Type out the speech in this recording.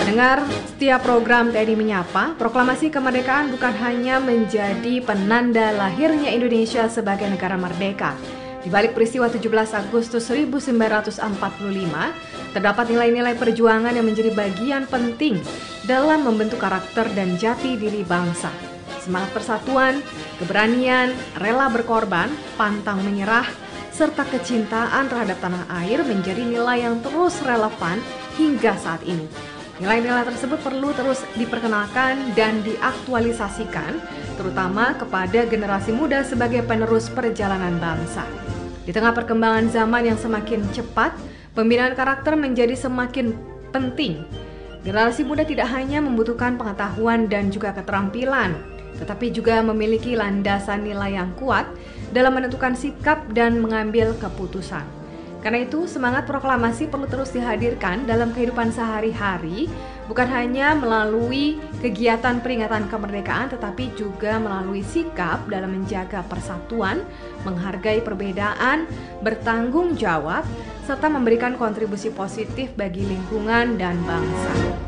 Pendengar setiap program TNI Menyapa, proklamasi kemerdekaan bukan hanya menjadi penanda lahirnya Indonesia sebagai negara merdeka. Di balik peristiwa 17 Agustus 1945, terdapat nilai-nilai perjuangan yang menjadi bagian penting dalam membentuk karakter dan jati diri bangsa. Semangat persatuan, keberanian, rela berkorban, pantang menyerah, serta kecintaan terhadap tanah air menjadi nilai yang terus relevan hingga saat ini. Nilai-nilai tersebut perlu terus diperkenalkan dan diaktualisasikan, terutama kepada generasi muda sebagai penerus perjalanan bangsa. Di tengah perkembangan zaman yang semakin cepat, pembinaan karakter menjadi semakin penting. Generasi muda tidak hanya membutuhkan pengetahuan dan juga keterampilan, tetapi juga memiliki landasan nilai yang kuat dalam menentukan sikap dan mengambil keputusan. Karena itu, semangat proklamasi perlu terus dihadirkan dalam kehidupan sehari-hari, bukan hanya melalui kegiatan peringatan kemerdekaan, tetapi juga melalui sikap dalam menjaga persatuan, menghargai perbedaan, bertanggung jawab, serta memberikan kontribusi positif bagi lingkungan dan bangsa.